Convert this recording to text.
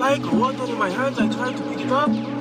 I go under in my hands. I tried to pick it up.